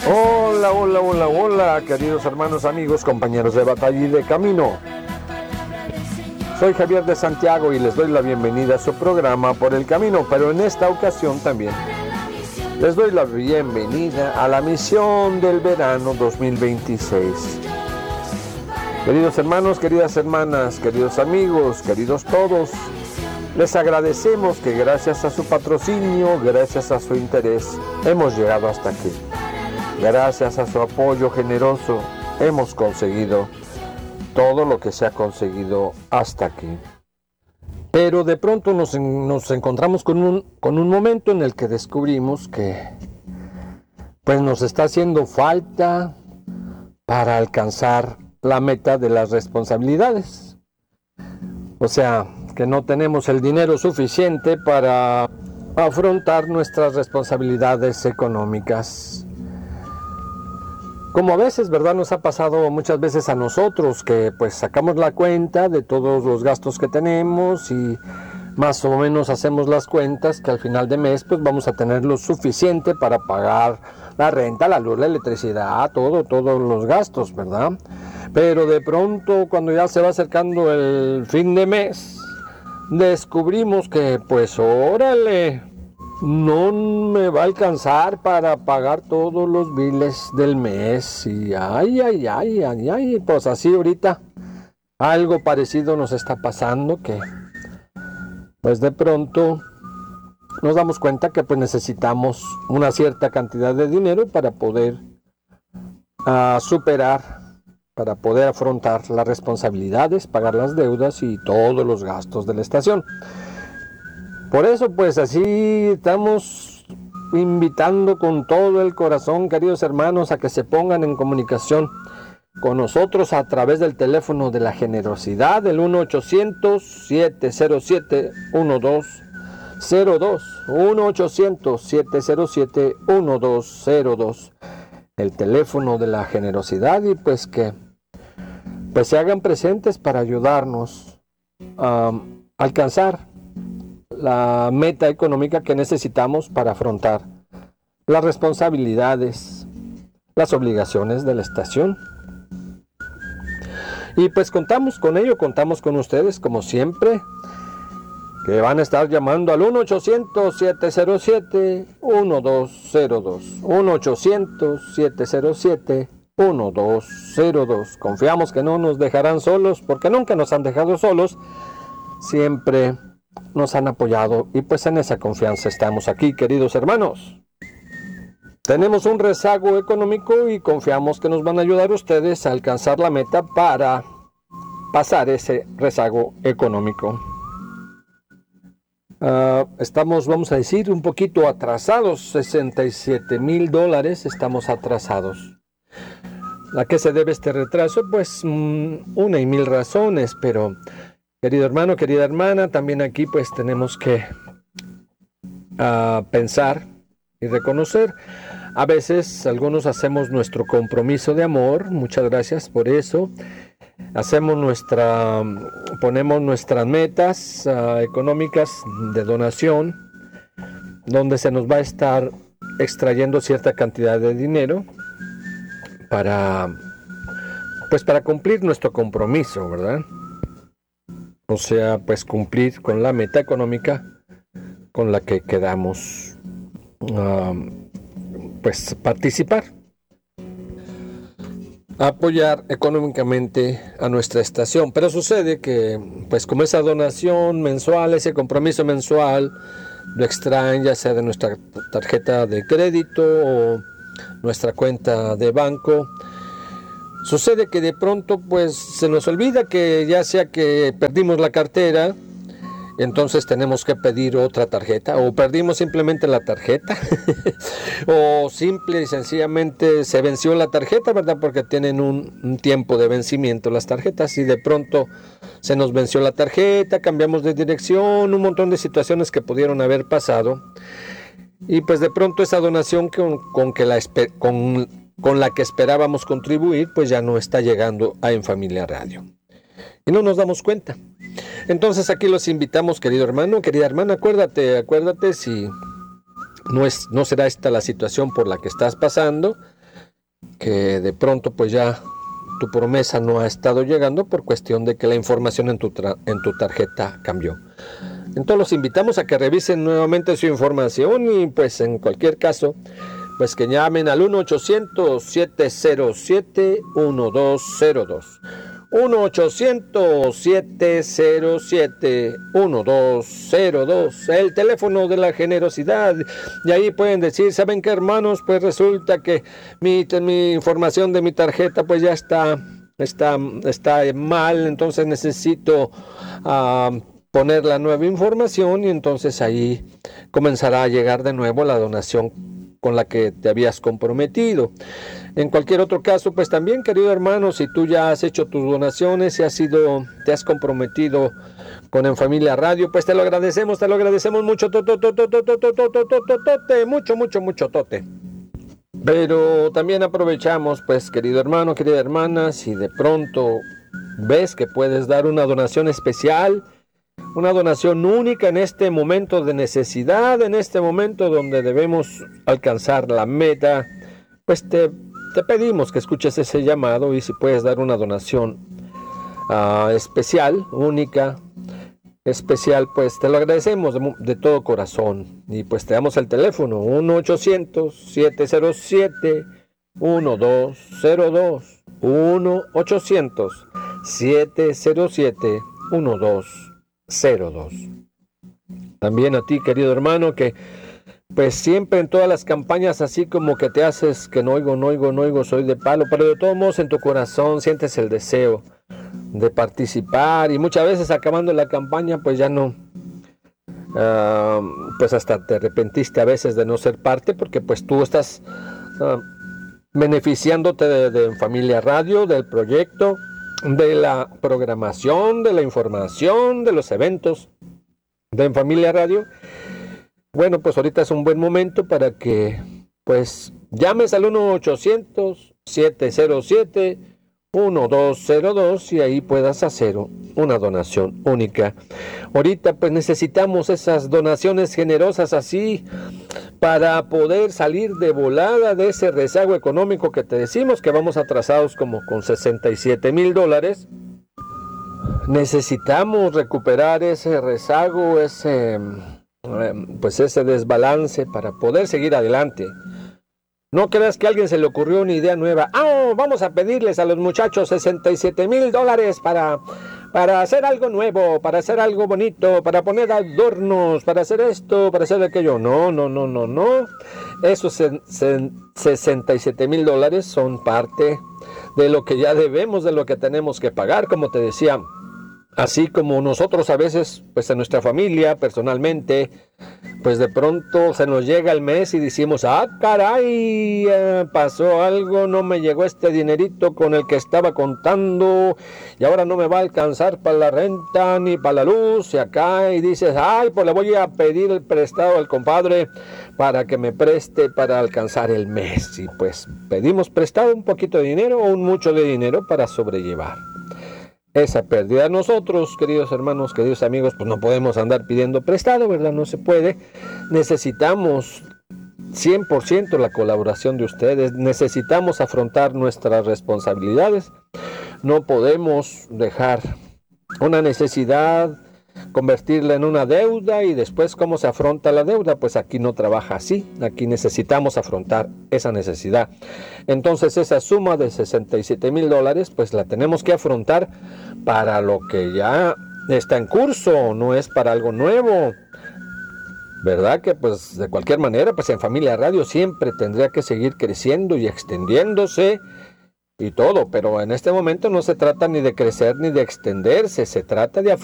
Hola, hola, hola, hola, queridos hermanos, amigos, compañeros de batalla y de camino. Soy Javier de Santiago y les doy la bienvenida a su programa Por el Camino, pero en esta ocasión también les doy la bienvenida a la misión del verano 2026. Queridos hermanos, queridas hermanas, queridos amigos, queridos todos, les agradecemos que gracias a su patrocinio, gracias a su interés, hemos llegado hasta aquí. Gracias a su apoyo generoso, hemos conseguido todo lo que se ha conseguido hasta aquí. Pero de pronto nos encontramos con un momento en el que descubrimos que pues nos está haciendo falta para alcanzar la meta de las responsabilidades. O sea, que no tenemos el dinero suficiente para afrontar nuestras responsabilidades económicas. Como a veces, ¿verdad? Nos ha pasado muchas veces a nosotros que pues sacamos la cuenta de todos los gastos que tenemos y más o menos hacemos las cuentas que al final de mes pues vamos a tener lo suficiente para pagar la renta, la luz, la electricidad, todos los gastos, ¿verdad? Pero de pronto cuando ya se va acercando el fin de mes, descubrimos que pues órale, no me va a alcanzar para pagar todos los biles del mes y ay, pues así ahorita algo parecido nos está pasando que pues de pronto nos damos cuenta que pues necesitamos una cierta cantidad de dinero para poder superar, para poder afrontar las responsabilidades, pagar las deudas y todos los gastos de la estación. Por eso, pues así estamos invitando con todo el corazón, queridos hermanos, a que se pongan en comunicación con nosotros a través del teléfono de la generosidad, el 1-800-707-1202, 1-800-707-1202, el teléfono de la generosidad, y pues que pues se hagan presentes para ayudarnos a alcanzar la meta económica que necesitamos para afrontar las responsabilidades, las obligaciones de la estación. Y pues contamos con ello, contamos con ustedes como siempre, que van a estar llamando al 1-800-707-1202, 1-800-707-1202. Confiamos que no nos dejarán solos, porque nunca nos han dejado solos, siempre nos han apoyado y pues en esa confianza estamos aquí, queridos hermanos. Tenemos un rezago económico y confiamos que nos van a ayudar ustedes a alcanzar la meta para pasar ese rezago económico. Estamos, vamos a decir, un poquito atrasados, $67,000 estamos atrasados. ¿A qué se debe este retraso? Pues una y mil razones, pero querido hermano, querida hermana, también aquí pues tenemos que pensar y reconocer. A veces algunos hacemos nuestro compromiso de amor, muchas gracias por eso. Ponemos nuestras metas económicas de donación, donde se nos va a estar extrayendo cierta cantidad de dinero para cumplir nuestro compromiso, ¿verdad? O sea, pues cumplir con la meta económica con la que quedamos pues participar. Apoyar económicamente a nuestra estación. Pero sucede que, pues como esa donación mensual, ese compromiso mensual, lo extraen ya sea de nuestra tarjeta de crédito o nuestra cuenta de banco. Sucede que de pronto pues se nos olvida que ya sea que perdimos la cartera, entonces tenemos que pedir otra tarjeta, o perdimos simplemente la tarjeta, o simple y sencillamente se venció la tarjeta, ¿verdad? Porque tienen un tiempo de vencimiento las tarjetas, y de pronto se nos venció la tarjeta, cambiamos de dirección, un montón de situaciones que pudieron haber pasado, y pues de pronto esa donación con la que esperábamos contribuir, pues ya no está llegando a En Familia Radio. Y no nos damos cuenta. Entonces aquí los invitamos, querido hermano, querida hermana, acuérdate si no será esta la situación por la que estás pasando, que de pronto pues ya tu promesa no ha estado llegando por cuestión de que la información en tu tarjeta cambió. Entonces los invitamos a que revisen nuevamente su información y pues en cualquier caso, pues que llamen al 1-800-707-1202. 1-800-707-1202, el teléfono de la generosidad. Y ahí pueden decir, ¿saben qué, hermanos? Pues resulta que mi información de mi tarjeta pues ya está mal, entonces necesito poner la nueva información y entonces ahí comenzará a llegar de nuevo la donación con la que te habías comprometido. En cualquier otro caso, pues también, querido hermano, si tú ya has hecho tus donaciones y te has comprometido con En Familia Radio, pues te lo agradecemos mucho, mucho, tote. Pero también aprovechamos, pues, querido hermano, querida hermana, si de pronto ves que puedes dar una donación especial, una donación única en este momento de necesidad, en este momento donde debemos alcanzar la meta, pues te pedimos que escuches ese llamado y si puedes dar una donación especial, única, especial, pues te lo agradecemos de todo corazón. Y pues te damos el teléfono 1-800-707-1202, 1-800-707-1202. También a ti, querido hermano, que pues siempre en todas las campañas así como que te haces que no oigo, soy de palo, pero de todos modos en tu corazón sientes el deseo de participar y muchas veces acabando la campaña pues ya no, pues hasta te arrepentiste a veces de no ser parte porque pues tú estás beneficiándote de Familia Radio, del proyecto, de la programación, de la información, de los eventos de En Familia Radio. Bueno, pues ahorita es un buen momento para que pues llames al 1-800-707-1202 y ahí puedas hacer una donación única. Ahorita pues necesitamos esas donaciones generosas así para poder salir de volada de ese rezago económico que te decimos que vamos atrasados como con $67,000. Necesitamos recuperar ese rezago, ese desbalance para poder seguir adelante. No creas que a alguien se le ocurrió una idea nueva. Vamos a pedirles a los muchachos $67,000 para hacer algo nuevo, para hacer algo bonito, para poner adornos, para hacer esto, para hacer aquello. No. Esos $67,000 son parte de lo que ya debemos, de lo que tenemos que pagar, como te decía. Así como nosotros a veces, pues en nuestra familia, personalmente, pues de pronto se nos llega el mes y decimos, caray, pasó algo, no me llegó este dinerito con el que estaba contando y ahora no me va a alcanzar para la renta ni para la luz. Y acá y dices, pues le voy a pedir el prestado al compadre para que me preste para alcanzar el mes. Y pues pedimos prestado un poquito de dinero o un mucho de dinero para sobrellevar esa pérdida. Nosotros, queridos hermanos, queridos amigos, pues no podemos andar pidiendo prestado, ¿verdad? No se puede. Necesitamos 100% la colaboración de ustedes. Necesitamos afrontar nuestras responsabilidades. No podemos dejar una necesidad, convertirla en una deuda y después ¿cómo se afronta la deuda? Pues aquí no trabaja así. Aquí necesitamos afrontar esa necesidad. Entonces esa suma de $67,000 pues la tenemos que afrontar para lo que ya está en curso, no es para algo nuevo. ¿Verdad? Que pues de cualquier manera pues En Familia Radio siempre tendría que seguir creciendo y extendiéndose y todo, pero en este momento no se trata ni de crecer ni de extenderse, se trata de